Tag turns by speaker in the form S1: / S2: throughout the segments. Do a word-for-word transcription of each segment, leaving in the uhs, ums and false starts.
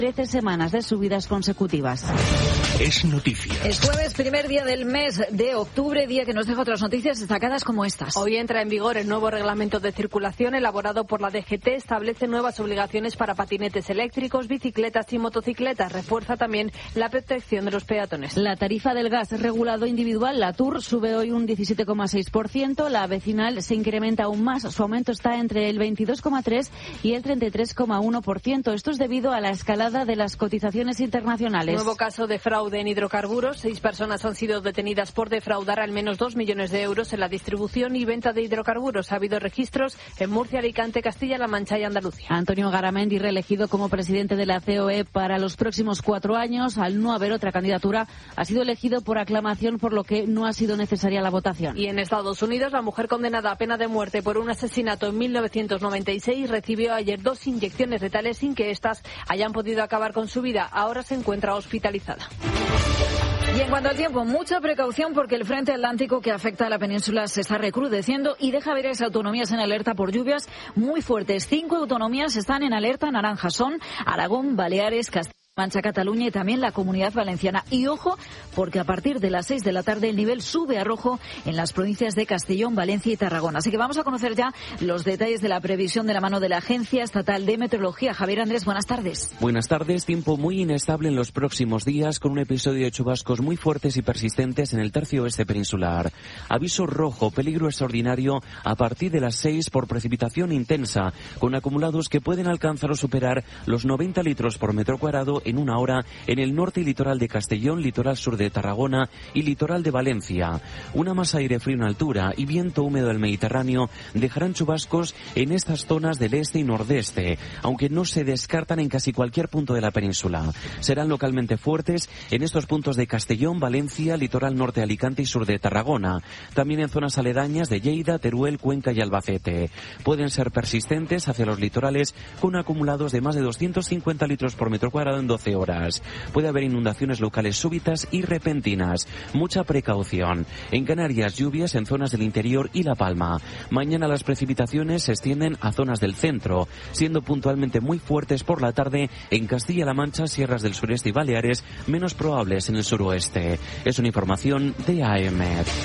S1: trece semanas de subidas consecutivas.
S2: Es noticia.
S3: Es jueves, primer día del mes de octubre, día que nos deja otras noticias destacadas como estas.
S4: Hoy entra en vigor el nuevo reglamento de circulación elaborado por la D G T. Establece nuevas obligaciones para patinetes eléctricos, bicicletas y motocicletas. Refuerza también la protección de los peatones.
S1: La tarifa del gas regulado individual, la T U R, sube hoy un diecisiete coma seis por ciento. La vecinal se incrementa aún más. Su aumento está entre el veintidós coma tres por ciento y el treinta y tres coma uno por ciento. Esto es debido a la escalada de las cotizaciones internacionales.
S4: Nuevo caso de fraude en hidrocarburos. Seis personas han sido detenidas por defraudar al menos dos millones de euros en la distribución y venta de hidrocarburos. Ha habido registros en Murcia, Alicante, Castilla-La Mancha y Andalucía.
S1: Antonio Garamendi, reelegido como presidente de la C O E para los próximos cuatro años. Al no haber otra candidatura, ha sido elegido por aclamación, por lo que no ha sido necesaria la votación.
S4: Y en Estados Unidos, la mujer condenada a pena de muerte por un asesinato en mil novecientos noventa y seis recibió ayer dos inyecciones letales sin que éstas hayan podido acabar con su vida. Ahora se encuentra hospitalizada.
S3: Y en cuanto al tiempo, mucha precaución porque el frente atlántico que afecta a la península se está recrudeciendo y deja varias autonomías en alerta por lluvias muy fuertes. Cinco autonomías están en alerta naranja. Son Aragón, Baleares, Castilla Mancha, Cataluña y también la Comunidad Valenciana. Y ojo, porque a partir de las seis de la tarde el nivel sube a rojo en las provincias de Castellón, Valencia y Tarragona. Así que vamos a conocer ya los detalles de la previsión de la mano de la Agencia Estatal de Meteorología. Javier Andrés, buenas tardes.
S5: Buenas tardes. Tiempo muy inestable en los próximos días, con un episodio de chubascos muy fuertes y persistentes en el tercio oeste peninsular. Aviso rojo, peligro extraordinario a partir de las seis por precipitación intensa, con acumulados que pueden alcanzar o superar los noventa litros por metro cuadrado en una hora en el norte y litoral de Castellón, litoral sur de Tarragona y litoral de Valencia. Una masa de aire frío en altura y viento húmedo del Mediterráneo dejarán chubascos en estas zonas del este y nordeste, aunque no se descartan en casi cualquier punto de la península. Serán localmente fuertes en estos puntos de Castellón, Valencia, litoral norte de Alicante y sur de Tarragona. También en zonas aledañas de Lleida, Teruel, Cuenca y Albacete. Pueden ser persistentes hacia los litorales con acumulados de más de doscientos cincuenta litros por metro cuadrado en doce horas. Puede haber inundaciones locales súbitas y repentinas. Mucha precaución. En Canarias, lluvias en zonas del interior y La Palma. Mañana las precipitaciones se extienden a zonas del centro, siendo puntualmente muy fuertes por la tarde en Castilla-La Mancha, sierras del sureste y Baleares, menos probables en el suroeste. Es una información de A E M E T.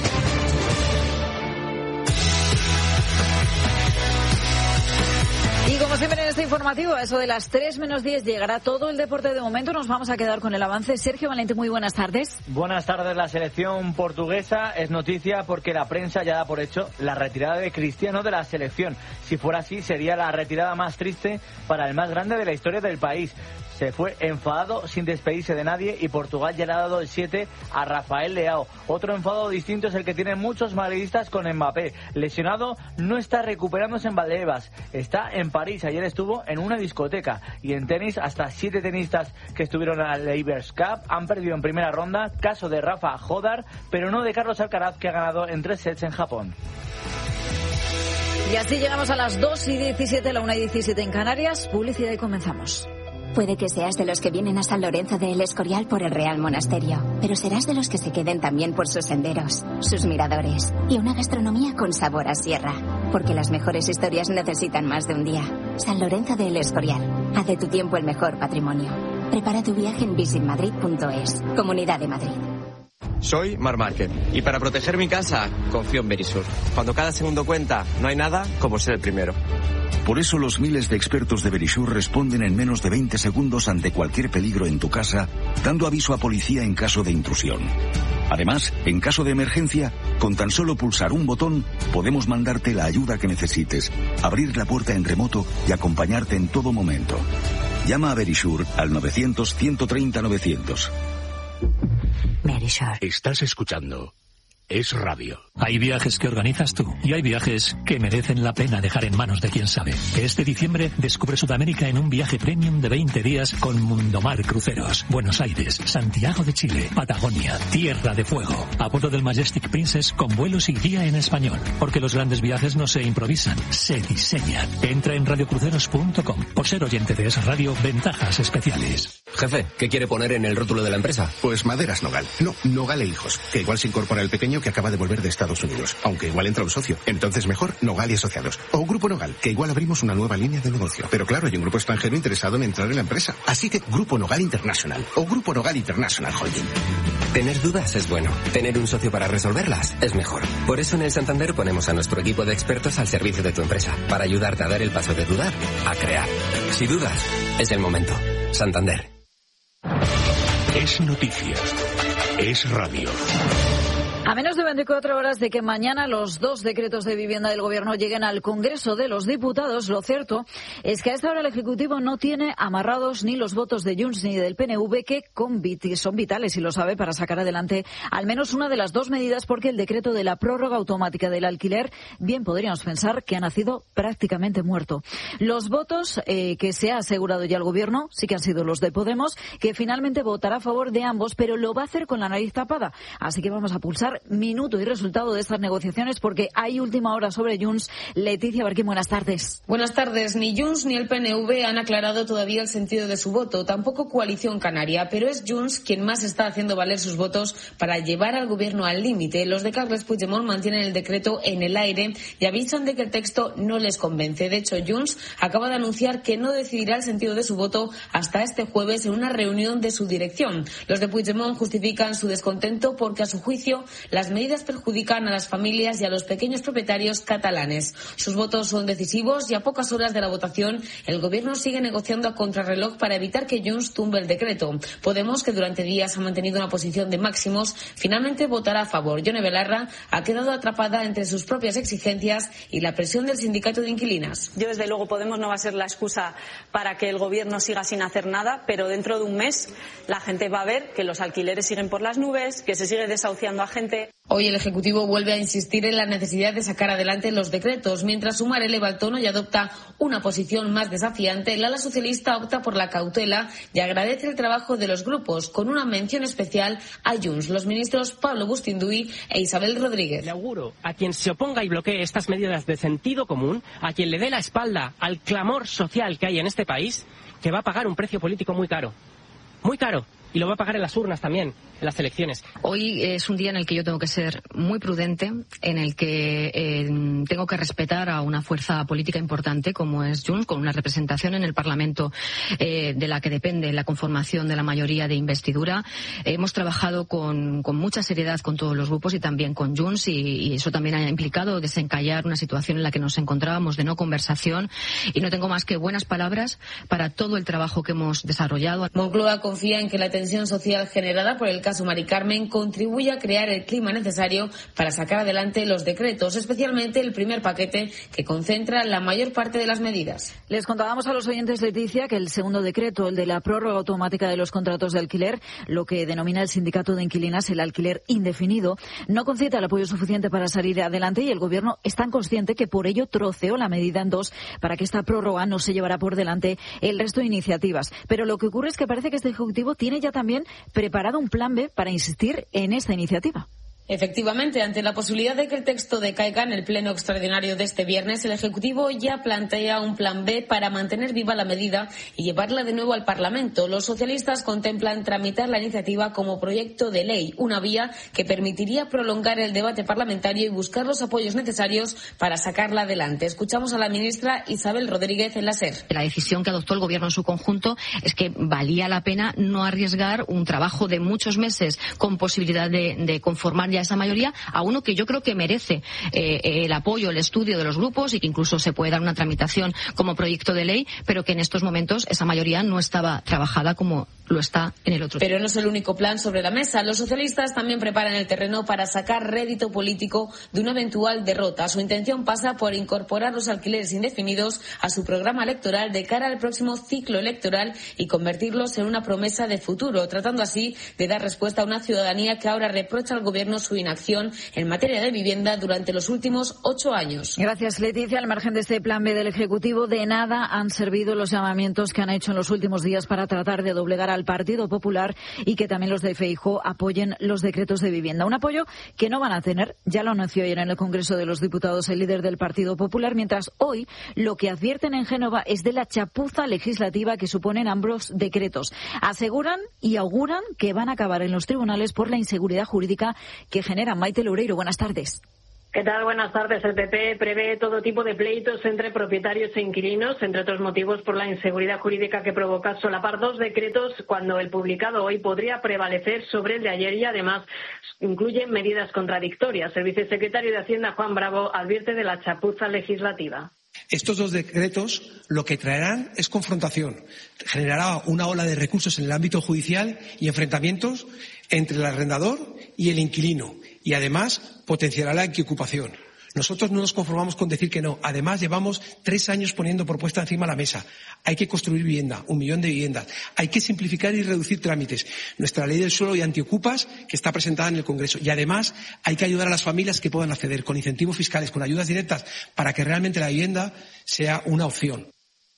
S3: Y como siempre en este informativo, a eso de las tres menos diez llegará todo el deporte. De momento nos vamos a quedar con el avance. Sergio Valente, muy buenas tardes.
S6: Buenas tardes. La selección portuguesa es noticia porque la prensa ya da por hecho la retirada de Cristiano de la selección. Si fuera así, sería la retirada más triste para el más grande de la historia del país. Se fue enfadado sin despedirse de nadie y Portugal ya le ha dado el siete a Rafael Leao. Otro enfado distinto es el que tienen muchos madridistas con Mbappé. Lesionado, no está recuperándose en Valdebebas. Está en París. Ayer estuvo en una discoteca. Y en tenis, hasta siete tenistas que estuvieron en la Labours Cup han perdido en primera ronda. Caso de Rafa Jodar, pero no de Carlos Alcaraz, que ha ganado en tres sets en Japón.
S3: Y así llegamos a las dos y diecisiete, la una y diecisiete en Canarias. Publicidad y comenzamos.
S7: Puede que seas de los que vienen a San Lorenzo de El Escorial por el Real Monasterio, pero serás de los que se queden también por sus senderos, sus miradores y una gastronomía con sabor a sierra, porque las mejores historias necesitan más de un día. San Lorenzo de El Escorial, haz de tu tiempo el mejor patrimonio. Prepara tu viaje en visit madrid punto es, Comunidad de Madrid.
S8: Soy Marc Márquez y para proteger mi casa confío en Verisur. Cuando cada segundo cuenta, no hay nada como ser el primero.
S9: Por eso los miles de expertos de Verisur responden en menos de veinte segundos ante cualquier peligro en tu casa, dando aviso a policía en caso de intrusión. Además, en caso de emergencia, con tan solo pulsar un botón, podemos mandarte la ayuda que necesites, abrir la puerta en remoto y acompañarte en todo momento. Llama a Verisur al novecientos, ciento treinta, novecientos.
S2: Verisur. Estás escuchando Es Radio.
S10: Hay viajes que organizas tú y hay viajes que merecen la pena dejar en manos de quien sabe. Este diciembre descubre Sudamérica en un viaje premium de veinte días con Mundomar Cruceros. Buenos Aires, Santiago de Chile, Patagonia, Tierra de Fuego. A bordo del Majestic Princess con vuelos y guía en español. Porque los grandes viajes no se improvisan, se diseñan. Entra en radiocruceros punto com. Por ser oyente de esa radio, ventajas especiales.
S11: Jefe, ¿qué quiere poner en el rótulo de la empresa?
S12: Pues Maderas Nogal. No, Nogal e Hijos. Que igual se incorpora el pequeño que acaba de volver de Estados Unidos. Aunque igual entra un socio. Entonces mejor Nogal y Asociados. O Grupo Nogal, que igual abrimos una nueva línea de negocio. Pero claro, hay un grupo extranjero interesado en entrar en la empresa. Así que Grupo Nogal International. O Grupo Nogal International Holding.
S11: Tener dudas es bueno. Tener un socio para resolverlas es mejor. Por eso en el Santander ponemos a nuestro equipo de expertos al servicio de tu empresa. Para ayudarte a dar el paso de dudar a crear. Si dudas, es el momento. Santander.
S2: Es noticia. Es radio.
S3: A menos de veinticuatro horas de que mañana los dos decretos de vivienda del Gobierno lleguen al Congreso de los Diputados, lo cierto es que a esta hora el Ejecutivo no tiene amarrados ni los votos de Junts ni del P N V, que son vitales, y lo sabe, para sacar adelante al menos una de las dos medidas, porque el decreto de la prórroga automática del alquiler, bien podríamos pensar que ha nacido prácticamente muerto. Los votos eh, que se ha asegurado ya el Gobierno sí que han sido los de Podemos, que finalmente votará a favor de ambos, pero lo va a hacer con la nariz tapada. Así que vamos a pulsar minuto y resultado de estas negociaciones, porque hay última hora sobre Junts. Leticia Barquín, buenas tardes.
S13: Buenas tardes. Ni Junts ni el P N V han aclarado todavía el sentido de su voto, tampoco Coalición Canaria, pero es Junts quien más está haciendo valer sus votos para llevar al Gobierno al límite. Los de Carles Puigdemont mantienen el decreto en el aire y avisan de que el texto no les convence. De hecho, Junts acaba de anunciar que no decidirá el sentido de su voto hasta este jueves en una reunión de su dirección. Los de Puigdemont justifican su descontento porque, a su juicio, las medidas perjudican a las familias y a los pequeños propietarios catalanes. Sus votos son decisivos y a pocas horas de la votación el Gobierno sigue negociando a contrarreloj para evitar que Junts tumbe el decreto. Podemos, que durante días ha mantenido una posición de máximos, finalmente votará a favor. Yone Belarra ha quedado atrapada entre sus propias exigencias y la presión del sindicato de inquilinas.
S14: Yo, desde luego, Podemos no va a ser la excusa para que el Gobierno siga sin hacer nada, pero dentro de un mes la gente va a ver que los alquileres siguen por las nubes, que se sigue desahuciando a gente.
S13: Hoy el Ejecutivo vuelve a insistir en la necesidad de sacar adelante los decretos. Mientras Sumar eleva el tono y adopta una posición más desafiante, el ala socialista opta por la cautela y agradece el trabajo de los grupos, con una mención especial a Junts, los ministros Pablo Bustinduy e Isabel Rodríguez.
S15: Le auguro a quien se oponga y bloquee estas medidas de sentido común, a quien le dé la espalda al clamor social que hay en este país, que va a pagar un precio político muy caro. Muy caro. Y lo va a pagar en las urnas también, en las elecciones.
S16: Hoy es un día en el que yo tengo que ser muy prudente, en el que eh, tengo que respetar a una fuerza política importante como es Junts, con una representación en el Parlamento eh, de la que depende la conformación de la mayoría de investidura. Eh, hemos trabajado con, con mucha seriedad con todos los grupos y también con Junts, y, y eso también ha implicado desencallar una situación en la que nos encontrábamos de no conversación, y no tengo más que buenas palabras para todo el trabajo que hemos desarrollado.
S13: Moncloa confía en que la tensión social generada por el caso Mari Carmen contribuye a crear el clima necesario para sacar adelante los decretos, especialmente el primer paquete, que concentra la mayor parte de las medidas.
S3: Les contábamos a los oyentes, Leticia, que el segundo decreto, el de la prórroga automática de los contratos de alquiler, lo que denomina el sindicato de inquilinas el alquiler indefinido, no concita el apoyo suficiente para salir adelante, y el Gobierno es tan consciente que por ello troceó la medida en dos para que esta prórroga no se llevara por delante el resto de iniciativas. Pero lo que ocurre es que parece que este Ejecutivo tiene ya también preparado un plan B para insistir en esta iniciativa.
S13: Efectivamente, ante la posibilidad de que el texto decaiga en el pleno extraordinario de este viernes, el Ejecutivo ya plantea un plan B para mantener viva la medida y llevarla de nuevo al Parlamento. Los socialistas contemplan tramitar la iniciativa como proyecto de ley, una vía que permitiría prolongar el debate parlamentario y buscar los apoyos necesarios para sacarla adelante. Escuchamos a la ministra Isabel Rodríguez en la SER.
S16: La decisión que adoptó el Gobierno en su conjunto es que valía la pena no arriesgar un trabajo de muchos meses con posibilidad de, de conformar a esa mayoría, a uno que yo creo que merece eh, el apoyo, el estudio de los grupos, y que incluso se puede dar una tramitación como proyecto de ley, pero que en estos momentos esa mayoría no estaba trabajada como lo está en el otro.
S13: Pero no es el único plan sobre la mesa. Los socialistas también preparan el terreno para sacar rédito político de una eventual derrota. Su intención pasa por incorporar los alquileres indefinidos a su programa electoral de cara al próximo ciclo electoral y convertirlos en una promesa de futuro, tratando así de dar respuesta a una ciudadanía que ahora reprocha al Gobierno su inacción en materia de vivienda durante los últimos ocho años.
S3: Gracias, Leticia. Al margen de este plan B del Ejecutivo, de nada han servido los llamamientos que han hecho en los últimos días para tratar de doblegar a al Partido Popular y que también los de Feijóo apoyen los decretos de vivienda. Un apoyo que no van a tener, ya lo anunció ayer en el Congreso de los Diputados el líder del Partido Popular, mientras hoy lo que advierten en Génova es de la chapuza legislativa que suponen ambos decretos. Aseguran y auguran que van a acabar en los tribunales por la inseguridad jurídica que generan. Maite Loureiro, buenas tardes.
S17: ¿Qué tal? Buenas tardes. El P P prevé todo tipo de pleitos entre propietarios e inquilinos, entre otros motivos por la inseguridad jurídica que provoca solapar dos decretos cuando el publicado hoy podría prevalecer sobre el de ayer y además incluye medidas contradictorias. El vicesecretario de Hacienda, Juan Bravo, advierte de la chapuza legislativa.
S18: Estos dos decretos lo que traerán es confrontación. Generará una ola de recursos en el ámbito judicial y enfrentamientos entre el arrendador y el inquilino. Y además potenciará la equiocupación. Nosotros no nos conformamos con decir que no. Además, llevamos tres años poniendo propuestas encima de la mesa. Hay que construir vivienda, un millón de viviendas. Hay que simplificar y reducir trámites. Nuestra ley del suelo y antiocupas, que está presentada en el Congreso. Y además, hay que ayudar a las familias que puedan acceder con incentivos fiscales, con ayudas directas, para que realmente la vivienda sea una opción.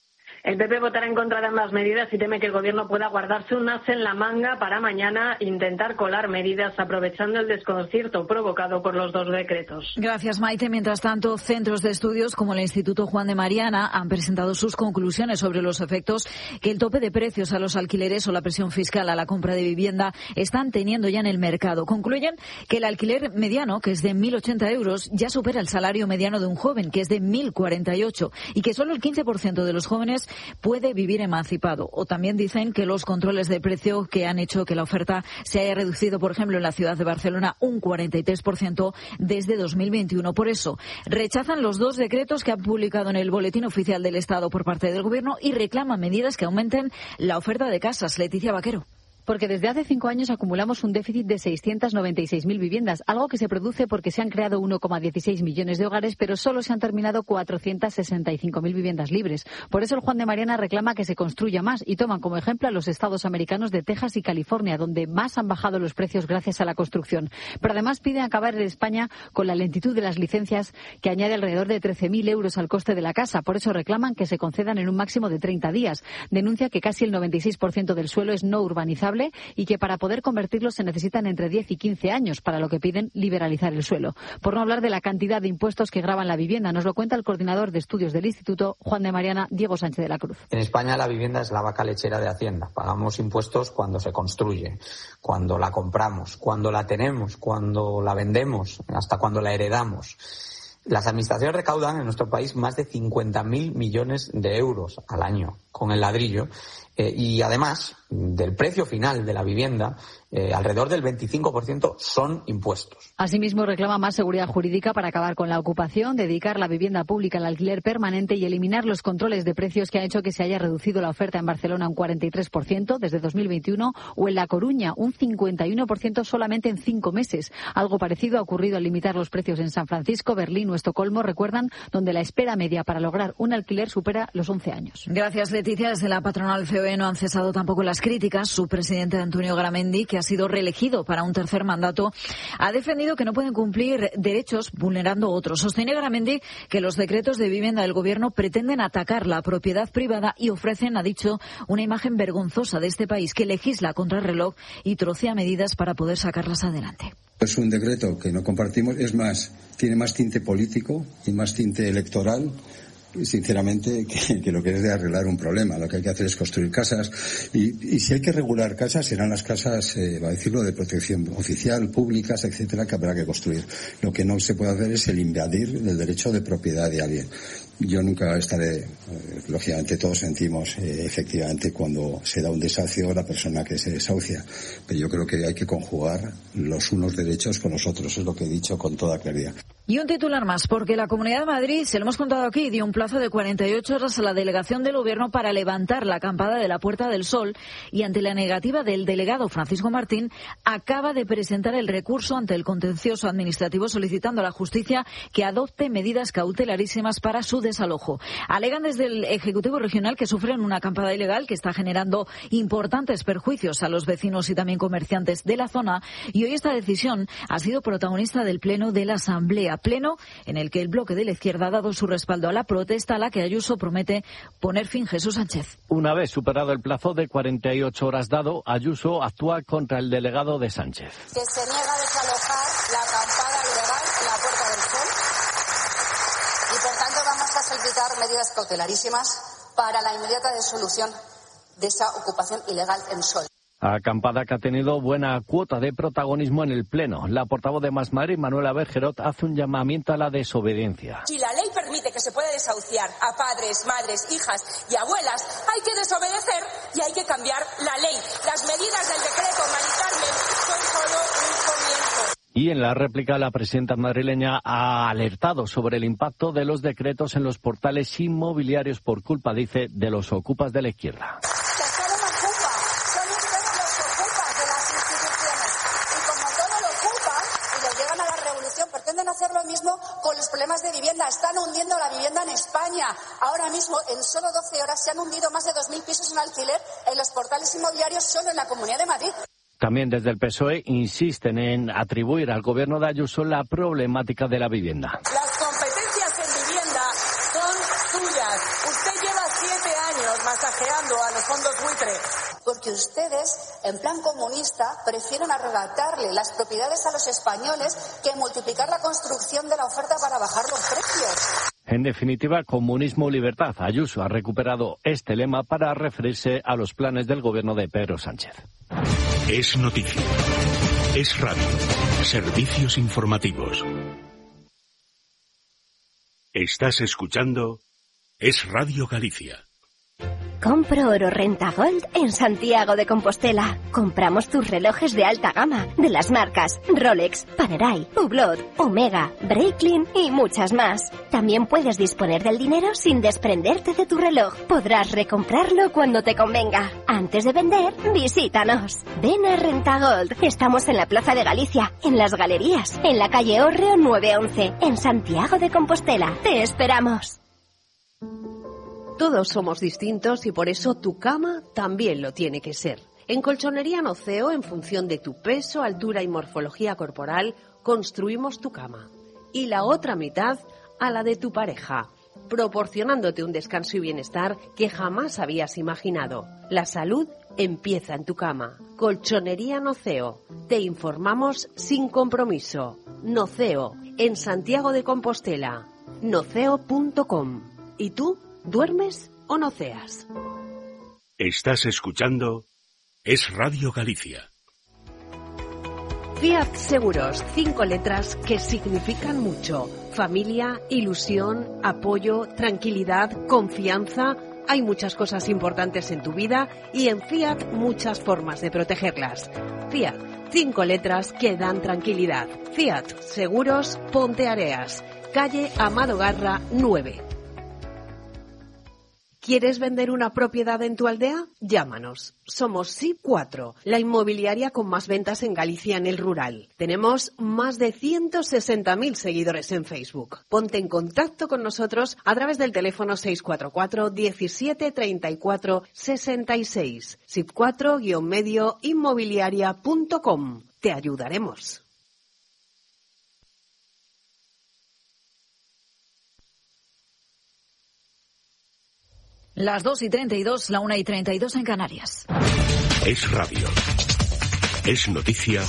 S17: El P P votará en contra de ambas medidas y teme que el Gobierno pueda guardarse un as en la manga para mañana intentar colar medidas aprovechando el desconcierto provocado por los dos decretos.
S3: Gracias, Maite. Mientras tanto, centros de estudios como el Instituto Juan de Mariana han presentado sus conclusiones sobre los efectos que el tope de precios a los alquileres o la presión fiscal a la compra de vivienda están teniendo ya en el mercado. Concluyen que el alquiler mediano, que es de mil ochenta euros, ya supera el salario mediano de un joven, que es de mil cuarenta y ocho, y que solo el quince por ciento de los jóvenes puede vivir emancipado. O también dicen que los controles de precio que han hecho que la oferta se haya reducido, por ejemplo, en la ciudad de Barcelona un cuarenta y tres por ciento desde dos mil veintiuno. Por eso, rechazan los dos decretos que han publicado en el Boletín Oficial del Estado por parte del Gobierno y reclaman medidas que aumenten la oferta de casas. Leticia Vaquero.
S19: Porque desde hace cinco años acumulamos un déficit de seiscientas noventa y seis mil viviendas, algo que se produce porque se han creado uno coma dieciséis millones de hogares, pero solo se han terminado cuatrocientas sesenta y cinco mil viviendas libres. Por eso el Juan de Mariana reclama que se construya más y toman como ejemplo a los estados americanos de Texas y California, donde más han bajado los precios gracias a la construcción. Pero además piden acabar en España con la lentitud de las licencias, que añade alrededor de trece mil euros al coste de la casa. Por eso reclaman que se concedan en un máximo de treinta días. Denuncia que casi el noventa y seis por ciento del suelo es no urbanizable y que para poder convertirlo se necesitan entre diez y quince años, para lo que piden liberalizar el suelo. Por no hablar de la cantidad de impuestos que gravan la vivienda, nos lo cuenta el coordinador de estudios del Instituto Juan de Mariana, Diego Sánchez de la Cruz.
S20: En España la vivienda es la vaca lechera de Hacienda. Pagamos impuestos cuando se construye, cuando la compramos, cuando la tenemos, cuando la vendemos, hasta cuando la heredamos. Las administraciones recaudan en nuestro país más de cincuenta mil millones de euros al año con el ladrillo. Eh, y además del precio final de la vivienda, eh, alrededor del veinticinco por ciento son impuestos.
S19: Asimismo, reclama más seguridad jurídica para acabar con la ocupación, dedicar la vivienda pública al alquiler permanente y eliminar los controles de precios que han hecho que se haya reducido la oferta en Barcelona un cuarenta y tres por ciento desde dos mil veintiuno o en La Coruña un cincuenta y uno por ciento solamente en cinco meses. Algo parecido ha ocurrido al limitar los precios en San Francisco, Berlín o Estocolmo, recuerdan, donde la espera media para lograr un alquiler supera los once años.
S3: Gracias, Leticia. Desde la patronal C O E no han cesado tampoco las críticas. Su presidente, Antonio Garamendi, que ha sido reelegido para un tercer mandato, ha defendido que no pueden cumplir derechos vulnerando otros. Sostiene Garamendi que los decretos de vivienda del Gobierno pretenden atacar la propiedad privada y ofrecen, ha dicho, una imagen vergonzosa de este país que legisla contra el reloj y trocea medidas para poder sacarlas adelante.
S21: Es un decreto que no compartimos, es más, tiene más tinte político y más tinte electoral, sinceramente, que, que lo que es de arreglar un problema. Lo que hay que hacer es construir casas y, y si hay que regular casas, serán las casas, eh, va a decirlo, de protección oficial, públicas, etcétera, que habrá que construir. Lo que no se puede hacer es el invadir el derecho de propiedad de alguien. Yo nunca estaré, eh, lógicamente todos sentimos eh, efectivamente cuando se da un desahucio a la persona que se desahucia, pero yo creo que hay que conjugar los unos derechos con los otros, es lo que he dicho con toda claridad.
S3: Y un titular más, porque la Comunidad de Madrid, se lo hemos contado aquí, dio un plazo de cuarenta y ocho horas a la delegación del Gobierno para levantar la acampada de la Puerta del Sol y ante la negativa del delegado Francisco Martín, acaba de presentar el recurso ante el contencioso administrativo solicitando a la justicia que adopte medidas cautelarísimas para su desalojo. Alegan desde el Ejecutivo Regional que sufren una acampada ilegal que está generando importantes perjuicios a los vecinos y también comerciantes de la zona, y hoy esta decisión ha sido protagonista del Pleno de la Asamblea, pleno en el que el bloque de la izquierda ha dado su respaldo a la protesta a la que Ayuso promete poner fin. Jesús Sánchez.
S1: Una vez superado el plazo de cuarenta y ocho horas dado, Ayuso actúa contra el delegado de Sánchez.
S22: Que se niega a desalojar la acampada ilegal en la Puerta del Sol y por tanto vamos a solicitar medidas cautelarísimas para la inmediata disolución de esa ocupación ilegal en Sol.
S1: Acampada que ha tenido buena cuota de protagonismo en el Pleno. La portavoz de Más Madrid, Manuela Bergerot, hace un llamamiento a la desobediencia.
S23: Si la ley permite que se pueda desahuciar a padres, madres, hijas y abuelas, hay que desobedecer y hay que cambiar la ley. Las medidas del decreto Mari Carmen son solo un comienzo.
S1: Y en la réplica, la presidenta madrileña ha alertado sobre el impacto de los decretos en los portales inmobiliarios por culpa, dice, de los ocupas de la izquierda.
S22: Hacer lo mismo con los problemas de vivienda. Están hundiendo la vivienda en España. Ahora mismo, en solo doce horas, se han hundido más de dos mil pisos en alquiler en los portales inmobiliarios solo en la Comunidad de Madrid.
S1: También desde el P S O E insisten en atribuir al gobierno de Ayuso la problemática de la vivienda.
S23: Las competencias en vivienda son suyas. Usted lleva siete años masajeando a los fondos buitre.
S22: Porque ustedes, en plan comunista, prefieren arrebatarle las propiedades a los españoles que multiplicar la construcción de la oferta para bajar los precios.
S1: En definitiva, comunismo o libertad. Ayuso ha recuperado este lema para referirse a los planes del gobierno de Pedro Sánchez.
S2: Es noticia. Es radio. Servicios informativos. Estás escuchando Es Radio Galicia.
S24: Compro oro Renta Gold en Santiago de Compostela. Compramos tus relojes de alta gama de las marcas Rolex, Panerai, Hublot, Omega, Breitling y muchas más. También puedes disponer del dinero sin desprenderte de tu reloj. Podrás recomprarlo cuando te convenga. Antes de vender, visítanos. Ven a Renta Gold. Estamos en la Plaza de Galicia, en Las Galerías, en la calle Hórreo nueve once, en Santiago de Compostela. Te esperamos.
S25: Todos somos distintos y por eso tu cama también lo tiene que ser. En Colchonería Noceo, en función de tu peso, altura y morfología corporal, construimos tu cama. Y la otra mitad a la de tu pareja, proporcionándote un descanso y bienestar que jamás habías imaginado. La salud empieza en tu cama. Colchonería Noceo. Te informamos sin compromiso. Noceo, en Santiago de Compostela. noceo punto com. ¿Y tú? ¿Duermes o noceas?
S2: Estás escuchando Es Radio Galicia.
S25: Fiat Seguros, cinco letras que significan mucho. Familia, ilusión, apoyo, tranquilidad, confianza. Hay muchas cosas importantes en tu vida y en Fiat muchas formas de protegerlas. Fiat, cinco letras que dan tranquilidad. Fiat Seguros, Ponteareas, calle Amado Garra nueve. ¿Quieres vender una propiedad en tu aldea? Llámanos. Somos S I P cuatro, la inmobiliaria con más ventas en Galicia en el rural. Tenemos más de ciento sesenta mil seguidores en Facebook. Ponte en contacto con nosotros a través del teléfono seis cuatro cuatro, diecisiete, treinta y cuatro, sesenta y seis. S I P cuatro guion medio inmobiliaria punto com. Te ayudaremos.
S3: Las dos y treinta y dos, la una y treinta y dos en Canarias.
S2: Es radio. Es noticia.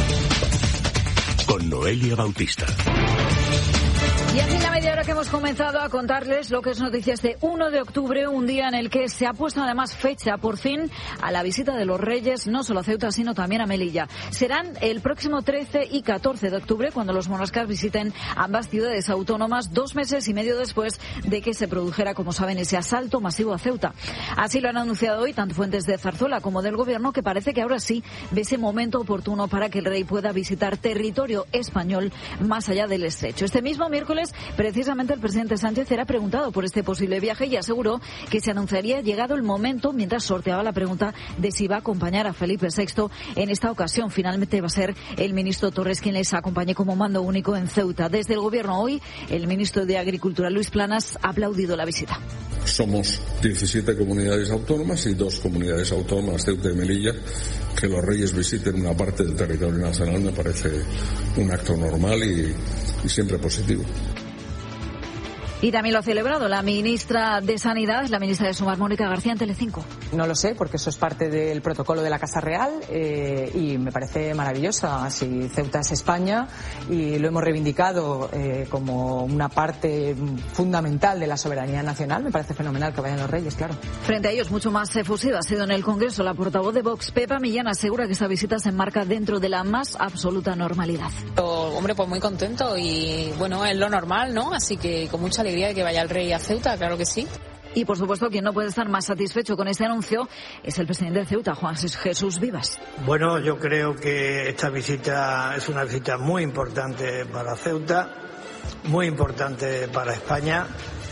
S2: Con Noelia Bautista.
S3: Y así en la media hora que hemos comenzado a contarles lo que es noticia este uno de octubre, un día en el que se ha puesto además fecha por fin a la visita de los Reyes, no solo a Ceuta, sino también a Melilla. Serán el próximo trece y catorce de octubre cuando los monarcas visiten ambas ciudades autónomas, dos meses y medio después de que se produjera, como saben, ese asalto masivo a Ceuta. Así lo han anunciado hoy tanto fuentes de Zarzuela como del Gobierno, que parece que ahora sí ve ese momento oportuno para que el rey pueda visitar territorio español más allá del estrecho. Este mismo miércoles miércoles, precisamente el presidente Sánchez era preguntado por este posible viaje y aseguró que se anunciaría llegado el momento mientras sorteaba la pregunta de si va a acompañar a Felipe sexto en esta ocasión. Finalmente va a ser el ministro Torres quien les acompañe como mando único en Ceuta. Desde el Gobierno hoy, el ministro de Agricultura, Luis Planas, ha aplaudido la visita.
S4: Somos diecisiete comunidades autónomas y dos comunidades autónomas, Ceuta y Melilla. Que los reyes visiten una parte del territorio nacional me parece un acto normal y, y siempre positivo.
S3: Y también lo ha celebrado la ministra de Sanidad, la ministra de Sumar, Mónica García, en Telecinco.
S5: No lo sé, porque eso es parte del protocolo de la Casa Real eh, y me parece maravillosa. Así Ceuta es España y lo hemos reivindicado eh, como una parte fundamental de la soberanía nacional. Me parece fenomenal que vayan los reyes, claro.
S3: Frente a ellos, mucho más efusiva ha sido en el Congreso la portavoz de Vox, Pepa Millán, asegura que esta visita se enmarca dentro de la más absoluta normalidad.
S6: Oh, hombre, pues muy contento y bueno, es lo normal, ¿no? Así que con mucha alegría de que vaya el rey a Ceuta, claro que sí.
S3: Y por supuesto, quien no puede estar más satisfecho con este anuncio es el presidente de Ceuta, Juan Jesús Vivas.
S7: Bueno, yo creo que esta visita es una visita muy importante para Ceuta, muy importante para España,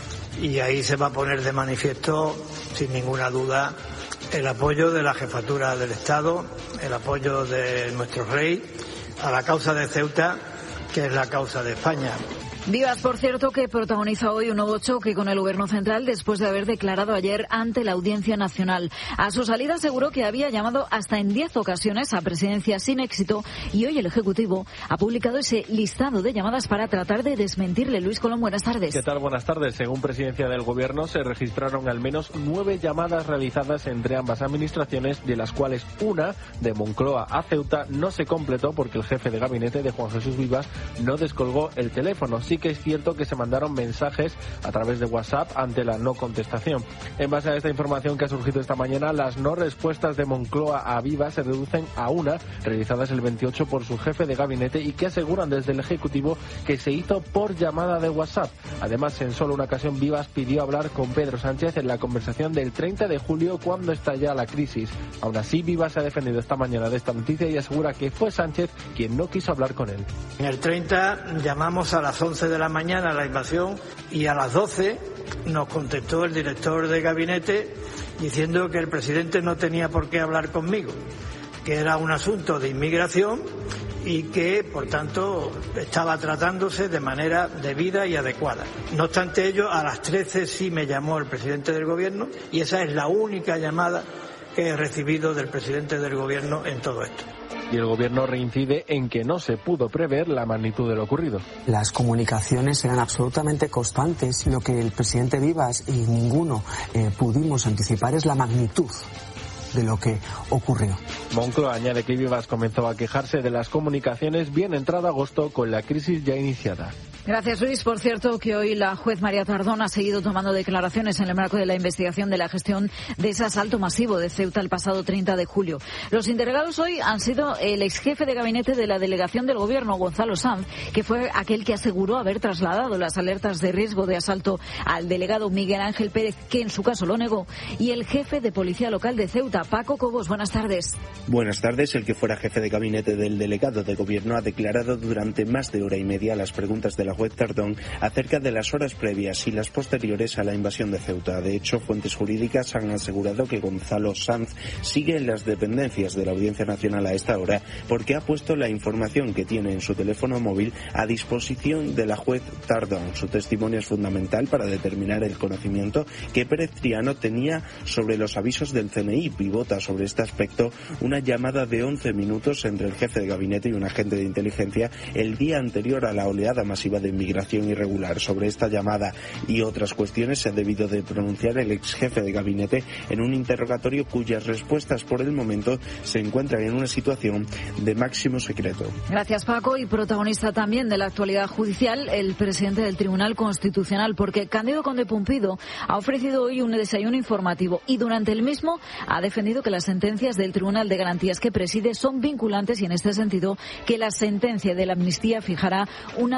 S7: y ahí se va a poner de manifiesto, sin ninguna duda, el apoyo de la jefatura del Estado, el apoyo de nuestro rey a la causa de Ceuta, que es la causa de España.
S3: Vivas, por cierto, que protagoniza hoy un nuevo choque con el Gobierno central después de haber declarado ayer ante la Audiencia Nacional. A su salida aseguró que había llamado hasta en diez ocasiones a Presidencia sin éxito y hoy el Ejecutivo ha publicado ese listado de llamadas para tratar de desmentirle. Luis Colón, buenas tardes.
S8: ¿Qué tal? Buenas tardes. Según Presidencia del Gobierno, se registraron al menos nueve llamadas realizadas entre ambas administraciones, de las cuales una, de Moncloa a Ceuta, no se completó porque el jefe de gabinete de Juan Jesús Vivas no descolgó el teléfono. Sí que es cierto que se mandaron mensajes a través de WhatsApp ante la no contestación. En base a esta información que ha surgido esta mañana, las no respuestas de Moncloa a Vivas se reducen a una, realizadas el veintiocho por su jefe de gabinete y que aseguran desde el Ejecutivo que se hizo por llamada de WhatsApp. Además, en solo una ocasión Vivas pidió hablar con Pedro Sánchez en la conversación del treinta de julio cuando estalla la crisis. Aún así, Vivas se ha defendido esta mañana de esta noticia y asegura que fue Sánchez quien no quiso hablar con él.
S7: En el treinta llamamos a las once de la mañana a la invasión y a las doce nos contestó el director de gabinete diciendo que el presidente no tenía por qué hablar conmigo, que era un asunto de inmigración y que, por tanto, estaba tratándose de manera debida y adecuada. No obstante ello, a las trece sí me llamó el presidente del Gobierno y esa es la única llamada que he recibido del presidente del Gobierno en todo esto.
S8: Y el Gobierno reincide en que no se pudo prever la magnitud de lo ocurrido.
S26: Las comunicaciones eran absolutamente constantes. Lo que el presidente Vivas y ninguno eh, pudimos anticipar es la magnitud de lo que ocurrió.
S8: Moncloa añade que Vivas comenzó a quejarse de las comunicaciones bien entrado agosto con la crisis ya iniciada.
S3: Gracias, Luis. Por cierto, que hoy la juez María Tardón ha seguido tomando declaraciones en el marco de la investigación de la gestión de ese asalto masivo de Ceuta el pasado treinta de julio. Los interrogados hoy han sido el exjefe de gabinete de la delegación del Gobierno, Gonzalo Sanz, que fue aquel que aseguró haber trasladado las alertas de riesgo de asalto al delegado Miguel Ángel Pérez, que en su caso lo negó, y el jefe de Policía Local de Ceuta, Paco Cobos. Buenas tardes.
S27: Buenas tardes. El que fuera jefe de gabinete del delegado de Gobierno ha declarado durante más de hora y media las preguntas de la juez Tardón acerca de las horas previas y las posteriores a la invasión de Ceuta. De hecho, fuentes jurídicas han asegurado que Gonzalo Sanz sigue en las dependencias de la Audiencia Nacional a esta hora porque ha puesto la información que tiene en su teléfono móvil a disposición de la juez Tardón. Su testimonio es fundamental para determinar el conocimiento que Pérez Triano tenía sobre los avisos del C N I. Pivota sobre este aspecto una llamada de once minutos entre el jefe de gabinete y un agente de inteligencia el día anterior a la oleada masiva de inmigración irregular. Sobre esta llamada y otras cuestiones se ha debido de pronunciar el ex jefe de gabinete en un interrogatorio cuyas respuestas por el momento se encuentran en una situación de máximo secreto.
S3: Gracias, Paco. Y protagonista también de la actualidad judicial, el presidente del Tribunal Constitucional, porque Cándido Conde Pumpido ha ofrecido hoy un desayuno informativo y durante el mismo ha defendido que las sentencias del Tribunal de Garantías que preside son vinculantes y en este sentido que la sentencia de la amnistía fijará una doctrina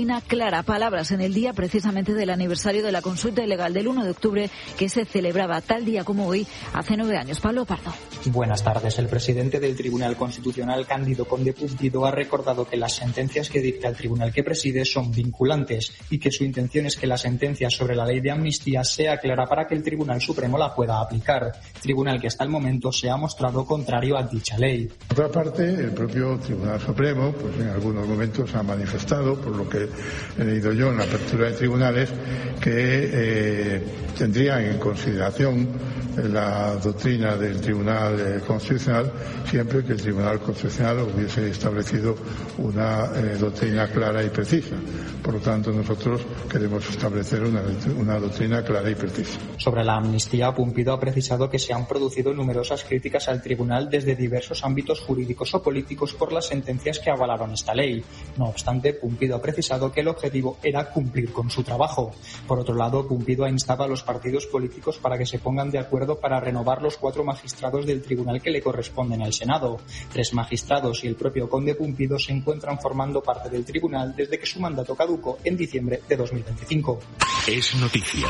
S3: doctrina clara. Palabras en el día precisamente del aniversario de la consulta ilegal del uno de octubre que se celebraba tal día como hoy hace nueve años. Pablo Pardo.
S9: Buenas tardes. El presidente del Tribunal Constitucional, Cándido Conde Pumpido, ha recordado que las sentencias que dicta el tribunal que preside son vinculantes y que su intención es que la sentencia sobre la ley de amnistía sea clara para que el Tribunal Supremo la pueda aplicar. Tribunal que hasta el momento se ha mostrado contrario a dicha ley.
S10: Por otra parte, el propio Tribunal Supremo, pues en algunos momentos ha manifestado, por lo que he leído yo en la apertura de tribunales, que eh, tendría en consideración la doctrina del Tribunal eh, Constitucional siempre que el Tribunal Constitucional hubiese establecido una eh, doctrina clara y precisa. Por lo tanto, nosotros queremos establecer una, una doctrina clara y precisa.
S9: Sobre la amnistía, Pumpido ha precisado que se han producido numerosas críticas al tribunal desde diversos ámbitos jurídicos o políticos por las sentencias que avalaron esta ley. No obstante, Pumpido ha precisado que el objetivo era cumplir con su trabajo. Por otro lado, Pumpido ha instado a los partidos políticos para que se pongan de acuerdo para renovar los cuatro magistrados del tribunal que le corresponden al Senado. Tres magistrados y el propio Conde Pumpido se encuentran formando parte del tribunal desde que su mandato caducó en diciembre de dos mil veinticinco.
S2: Es noticia.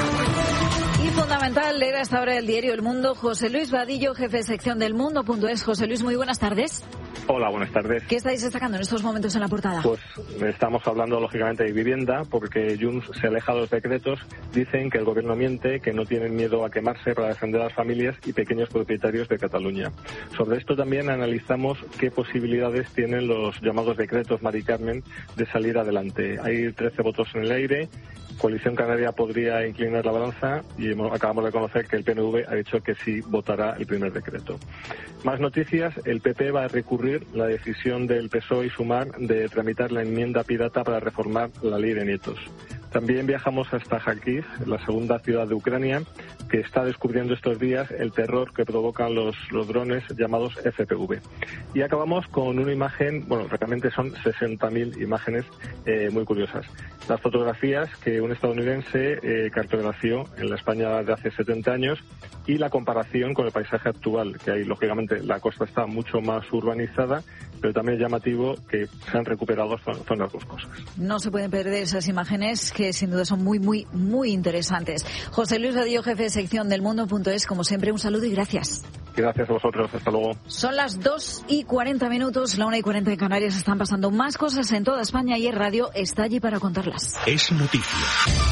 S3: Y fundamental leer hasta ahora el diario El Mundo. José Luis Vadillo, jefe de sección del Mundo.es. José Luis, muy buenas tardes.
S11: Hola, buenas tardes.
S3: ¿Qué estáis destacando en estos momentos en la portada?
S11: Pues estamos hablando lógicamente de vivienda, porque Junts se aleja de los decretos. Dicen que el gobierno miente, que no tienen miedo a quemarse para defender a las familias y pequeños propietarios de Cataluña. Sobre esto también analizamos qué posibilidades tienen los llamados decretos Mari Carmen de salir adelante. Hay trece votos en el aire. Coalición Canaria podría inclinar la balanza y acabamos de conocer que el P N V ha dicho que sí votará el primer decreto. Más noticias, el P P va a recurrir la decisión del P S O E y Sumar de tramitar la enmienda pirata para reformar la ley de nietos. También viajamos hasta Kharkiv, la segunda ciudad de Ucrania, que está descubriendo estos días el terror que provocan los, los drones llamados F P V. Y acabamos con una imagen, bueno, realmente son sesenta mil imágenes eh, muy curiosas. Las fotografías que un estadounidense eh, cartografió en la España de hace setenta años y la comparación con el paisaje actual, que hay, lógicamente, la costa está mucho más urbanizada, pero también es llamativo que se han recuperado zonas boscosas.
S3: No se pueden perder esas imágenes que sin duda son muy, muy, muy interesantes. José Luis Vadillo, jefe de sección del Mundo.es, como siempre, un saludo y gracias.
S11: Gracias a vosotros, hasta luego.
S3: Son las dos y cuarenta minutos, la una y cuarenta en Canarias. Están pasando más cosas en toda España y el radio está allí para contarlas.
S2: Es noticia.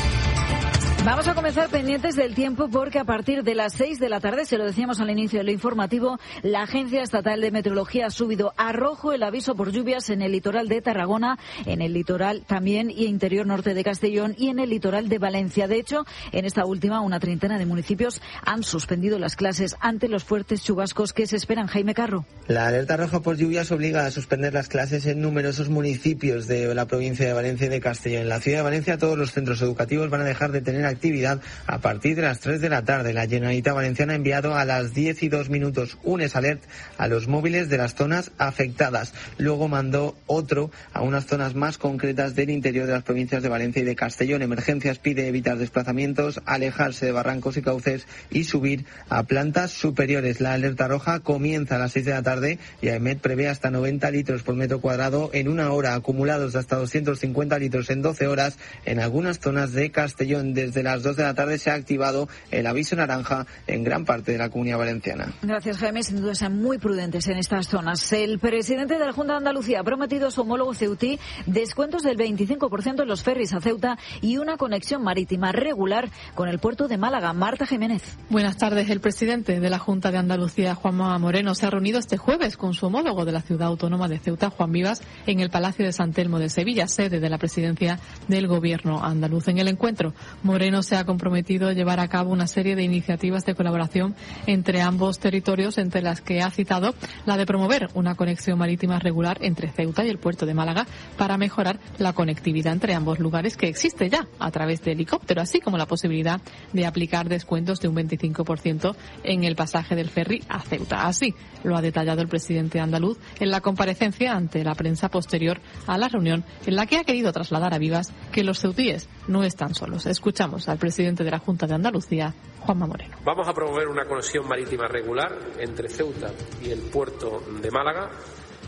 S3: Vamos a comenzar pendientes del tiempo porque a partir de las seis de la tarde, se lo decíamos al inicio del informativo, la Agencia Estatal de Meteorología ha subido a rojo el aviso por lluvias en el litoral de Tarragona, en el litoral también y interior norte de Castellón y en el litoral de Valencia. De hecho, en esta última, una treintena de municipios han suspendido las clases ante los fuertes chubascos que se esperan. Jaime Carro.
S12: La alerta roja por lluvias obliga a suspender las clases en numerosos municipios de la provincia de Valencia y de Castellón. En la ciudad de Valencia, todos los centros educativos van a dejar de tener actividad a partir de las tres de la tarde. La Generalitat Valenciana ha enviado a las diez y dos minutos un S-Alert a los móviles de las zonas afectadas. Luego mandó otro a unas zonas más concretas del interior de las provincias de Valencia y de Castellón. Emergencias pide evitar desplazamientos, alejarse de barrancos y cauces y subir a plantas superiores. La alerta roja comienza a las seis de la tarde y AEMET prevé hasta noventa litros por metro cuadrado en una hora, acumulados de hasta doscientos cincuenta litros en doce horas en algunas zonas de Castellón. Desde las dos de la tarde se ha activado el aviso naranja en gran parte de la Comunidad Valenciana.
S3: Gracias, Jaime. Sin duda sean muy prudentes en estas zonas. El presidente de la Junta de Andalucía ha prometido a su homólogo ceutí descuentos del veinticinco por ciento en los ferries a Ceuta y una conexión marítima regular con el puerto de Málaga. Marta Jiménez.
S14: Buenas tardes. El presidente de la Junta de Andalucía, Juanma Moreno, se ha reunido este jueves con su homólogo de la ciudad autónoma de Ceuta, Juan Vivas, en el Palacio de San Telmo de Sevilla, sede de la presidencia del Gobierno andaluz. En el encuentro, Moreno se ha comprometido a llevar a cabo una serie de iniciativas de colaboración entre ambos territorios, entre las que ha citado la de promover una conexión marítima regular entre Ceuta y el puerto de Málaga para mejorar la conectividad entre ambos lugares, que existe ya a través de helicóptero, así como la posibilidad de aplicar descuentos de un veinticinco por ciento en el pasaje del ferry a Ceuta. Así lo ha detallado el presidente andaluz en la comparecencia ante la prensa posterior a la reunión, en la que ha querido trasladar a Vivas que los ceutíes no están solos. Escuchamos al presidente de la Junta de Andalucía, Juanma Moreno.
S15: Vamos a promover una conexión marítima regular entre Ceuta y el puerto de Málaga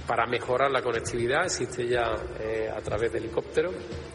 S13: para mejorar la conectividad. Existe ya eh, a través de helicóptero,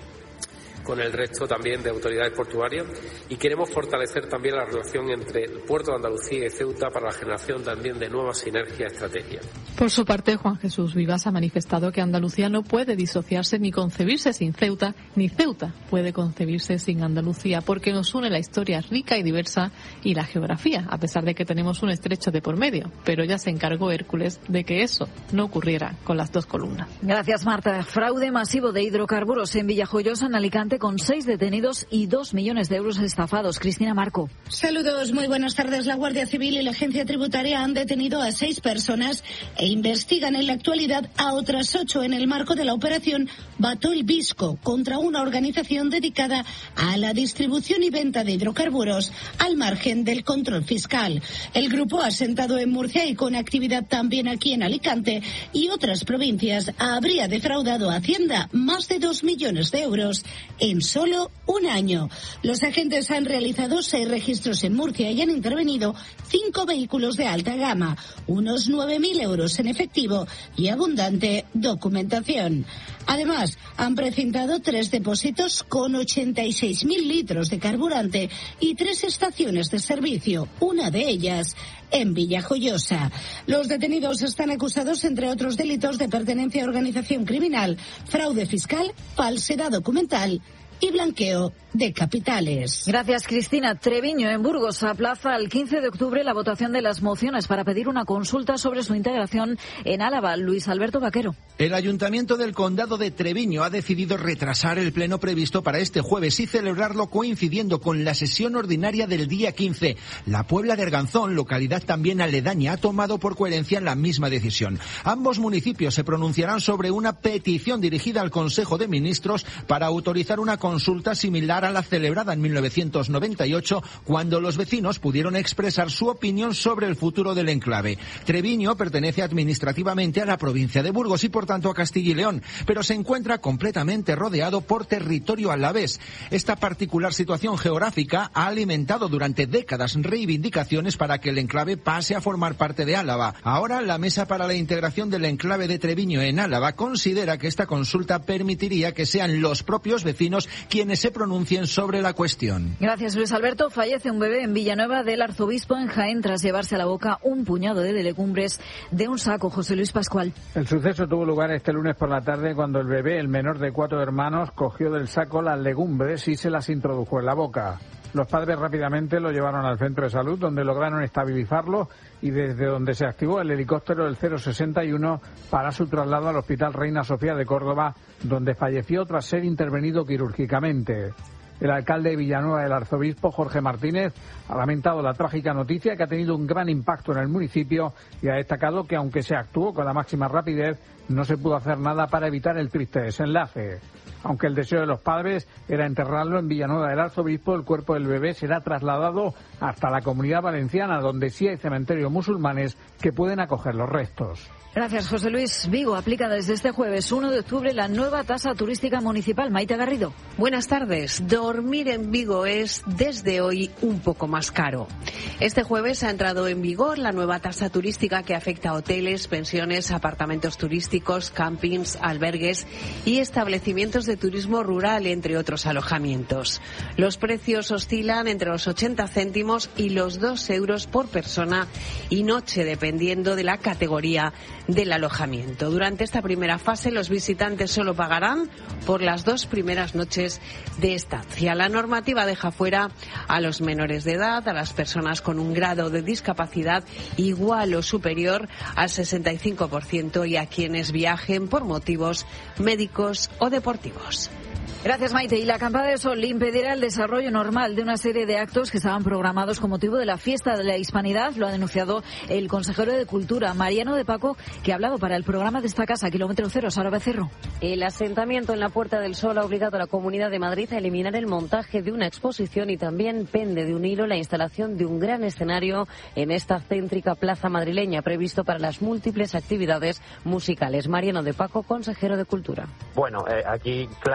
S13: con el resto también de autoridades portuarias, y queremos fortalecer también la relación entre el puerto de Andalucía y Ceuta para la generación también de nuevas sinergias estratégicas.
S14: Por su parte, Juan Jesús Vivas ha manifestado que Andalucía no puede disociarse ni concebirse sin Ceuta, ni Ceuta puede concebirse sin Andalucía, porque nos une la historia rica y diversa y la geografía, a pesar de que tenemos un estrecho de por medio. Pero ya se encargó Hércules de que eso no ocurriera con las dos columnas.
S3: Gracias, Marta. Fraude masivo de hidrocarburos en Villajoyosa, en Alicante, con seis detenidos y dos millones de euros estafados. Cristina Marco.
S15: Saludos, muy buenas tardes. La Guardia Civil y la Agencia Tributaria han detenido a seis personas e investigan en la actualidad a otras ocho en el marco de la operación Batol Visco contra una organización dedicada a la distribución y venta de hidrocarburos al margen del control fiscal. El grupo, asentado en Murcia y con actividad también aquí en Alicante y otras provincias, habría defraudado a Hacienda más de dos millones de euros en solo un año. Los agentes han realizado seis registros en Murcia y han intervenido cinco vehículos de alta gama, unos nueve mil euros en efectivo y abundante documentación. Además, han precintado tres depósitos con ochenta y seis mil litros de carburante y tres estaciones de servicio, una de ellas en Villajoyosa. Los detenidos están acusados, entre otros delitos, de pertenencia a organización criminal, fraude fiscal, falsedad documental y blanqueo de capitales.
S3: Gracias, Cristina. Treviño, en Burgos, aplaza al quince de octubre la votación de las mociones para pedir una consulta sobre su integración en Álava. Luis Alberto Vaquero.
S16: El Ayuntamiento del Condado de Treviño ha decidido retrasar el pleno previsto para este jueves y celebrarlo coincidiendo con la sesión ordinaria del día quince. La Puebla de Arganzón, localidad también aledaña, ha tomado por coherencia la misma decisión. Ambos municipios se pronunciarán sobre una petición dirigida al Consejo de Ministros para autorizar una consulta similar a la celebrada en mil novecientos noventa y ocho, cuando los vecinos pudieron expresar su opinión sobre el futuro del enclave. Treviño pertenece administrativamente a la provincia de Burgos y por tanto a Castilla y León, pero se encuentra completamente rodeado por territorio alavés. Esta particular situación geográfica ha alimentado durante décadas reivindicaciones para que el enclave pase a formar parte de Álava. Ahora, la Mesa para la Integración del Enclave de Treviño en Álava considera que esta consulta permitiría que sean los propios vecinos quienes se pronuncien sobre la cuestión.
S3: Gracias, Luis Alberto. Fallece un bebé en Villanueva del Arzobispo, en Jaén, tras llevarse a la boca un puñado de legumbres de un saco. José Luis Pascual.
S17: El suceso tuvo lugar este lunes por la tarde, cuando el bebé, el menor de cuatro hermanos, cogió del saco las legumbres y se las introdujo en la boca. Los padres rápidamente lo llevaron al centro de salud, donde lograron estabilizarlo y desde donde se activó el helicóptero del cero sesenta y uno para su traslado al Hospital Reina Sofía de Córdoba, donde falleció tras ser intervenido quirúrgicamente. El alcalde de Villanueva del Arzobispo, Jorge Martínez, ha lamentado la trágica noticia, que ha tenido un gran impacto en el municipio, y ha destacado que aunque se actuó con la máxima rapidez, no se pudo hacer nada para evitar el triste desenlace. Aunque el deseo de los padres era enterrarlo en Villanueva del Arzobispo, el cuerpo del bebé será trasladado hasta la Comunidad Valenciana, donde sí hay cementerios musulmanes que pueden acoger los restos.
S3: Gracias, José Luis. Vigo aplica desde este jueves uno de octubre la nueva tasa turística municipal. Maite Garrido.
S25: Buenas tardes. Dormir en Vigo es desde hoy un poco más caro. Este jueves ha entrado en vigor la nueva tasa turística que afecta a hoteles, pensiones, apartamentos turísticos, campings, albergues y establecimientos de turismo rural, entre otros alojamientos. Los precios oscilan entre los ochenta céntimos y los dos euros por persona y noche, dependiendo de la categoría del alojamiento. Durante esta primera fase, los visitantes solo pagarán por las dos primeras noches de estancia. La normativa deja fuera a los menores de edad, a las personas con un grado de discapacidad igual o superior al sesenta y cinco por ciento y a quienes viajen por motivos médicos o deportivos.
S3: Gracias, Maite. Y la acampada de sol impedirá el desarrollo normal de una serie de actos que estaban programados con motivo de la fiesta de la Hispanidad. Lo ha denunciado el consejero de Cultura, Mariano de Paco, que ha hablado para el programa de esta casa, Kilómetro Cero. Sara Becerro.
S18: El asentamiento en la Puerta del Sol ha obligado a la Comunidad de Madrid a eliminar el montaje de una exposición y también pende de un hilo la instalación de un gran escenario en esta céntrica plaza madrileña, previsto para las múltiples actividades musicales. Mariano de Paco, consejero de Cultura.
S19: Bueno, eh, aquí claramente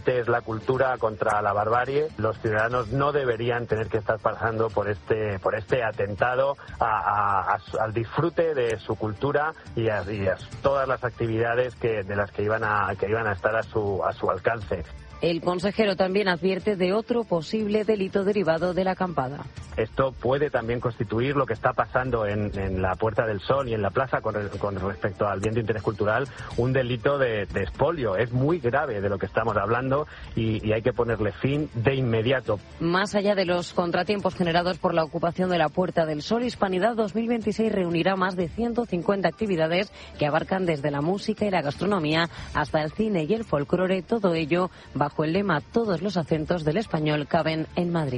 S1: realmente es la cultura contra la barbarie. Los ciudadanos no deberían tener que estar pasando por este por este atentado a, a, a, al disfrute de su cultura y a, y a todas las actividades que de las que iban a que iban a estar a su a su alcance.
S18: El consejero también advierte de otro posible delito derivado de la acampada.
S1: Esto puede también constituir lo que está pasando en, en la Puerta del Sol y en la plaza con, con respecto al bien de interés cultural, un delito de, de expolio. Es muy grave de lo que estamos hablando y, y hay que ponerle fin de inmediato.
S18: Más allá de los contratiempos generados por la ocupación de la Puerta del Sol, Hispanidad dos mil veintiséis reunirá más de ciento cincuenta actividades que abarcan desde la música y la gastronomía hasta el cine y el folclore, todo ello bajo el lema "Todos los acentos del español caben en Madrid".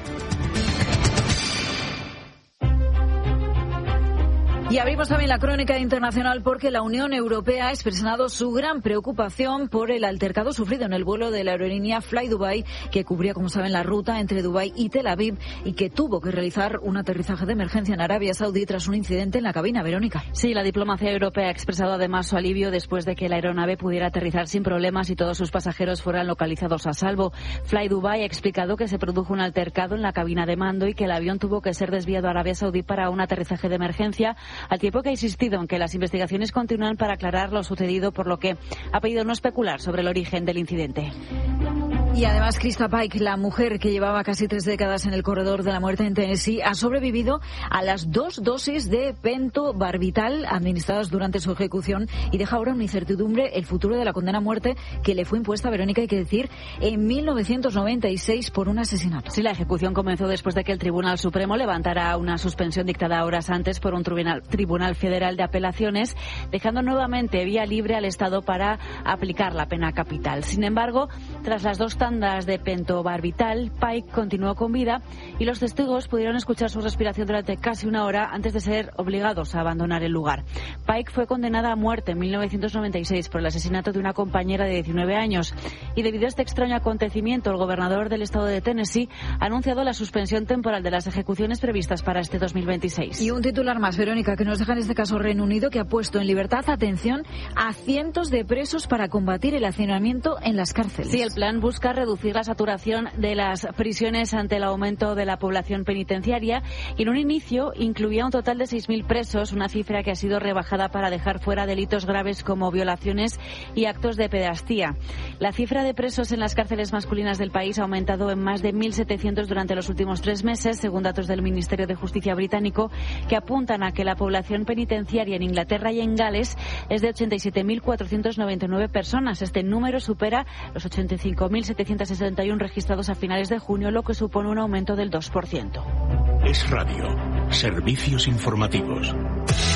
S3: Y abrimos también la crónica internacional porque la Unión Europea ha expresado su gran preocupación por el altercado sufrido en el vuelo de la aerolínea Fly Dubai, que cubría, como saben, la ruta entre Dubái y Tel Aviv y que tuvo que realizar un aterrizaje de emergencia en Arabia Saudí tras un incidente en la cabina. Verónica.
S19: Sí, la diplomacia europea ha expresado además su alivio después de que la aeronave pudiera aterrizar sin problemas y todos sus pasajeros fueran localizados a salvo. Fly Dubai ha explicado que se produjo un altercado en la cabina de mando y que el avión tuvo que ser desviado a Arabia Saudí para un aterrizaje de emergencia, al tiempo que ha insistido en que las investigaciones continúan para aclarar lo sucedido, por lo que ha pedido no especular sobre el origen del incidente.
S3: Y además, Krista Pike, la mujer que llevaba casi tres décadas en el corredor de la muerte en Tennessee, ha sobrevivido a las dos dosis de pentobarbital administradas durante su ejecución y deja ahora una incertidumbre el futuro de la condena a muerte que le fue impuesta, Verónica, hay que decir, en mil novecientos noventa y seis por un asesinato.
S19: Sí, la ejecución comenzó después de que el Tribunal Supremo levantara una suspensión dictada horas antes por un tribunal, tribunal Federal de Apelaciones, dejando nuevamente vía libre al Estado para aplicar la pena capital. Sin embargo, tras las dos tandas de pentobarbital, Pike continuó con vida y los testigos pudieron escuchar su respiración durante casi una hora antes de ser obligados a abandonar el lugar. Pike fue condenada a muerte en mil novecientos noventa y seis por el asesinato de una compañera de diecinueve años y debido a este extraño acontecimiento, el gobernador del estado de Tennessee ha anunciado la suspensión temporal de las ejecuciones previstas para este dos mil veintiséis.
S3: Y un titular más, Verónica, que nos deja en este caso Reino Unido, que ha puesto en libertad, atención, a cientos de presos para combatir el hacinamiento en las cárceles.
S19: Sí, el plan busca reducir la saturación de las prisiones ante el aumento de la población penitenciaria y en un inicio incluía un total de seis mil presos, una cifra que ha sido rebajada para dejar fuera delitos graves como violaciones y actos de pederastía. La cifra de presos en las cárceles masculinas del país ha aumentado en más de mil setecientos durante los últimos tres meses, según datos del Ministerio de Justicia británico, que apuntan a que la población penitenciaria en Inglaterra y en Gales es de ochenta y siete mil cuatrocientas noventa y nueve personas. Este número supera los ochenta y cinco mil setecientos sesenta y uno registrados a finales de junio, lo que supone un aumento del dos por ciento.
S2: Es Radio. Servicios informativos.